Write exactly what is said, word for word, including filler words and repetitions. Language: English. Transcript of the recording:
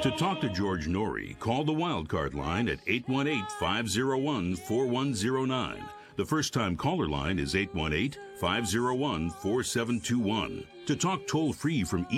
To talk to George Norrie, call the Wildcard line at eight one eight, five oh one, four one oh nine. The first-time caller line is eight one eight, five oh one, four seven two one. To talk toll-free from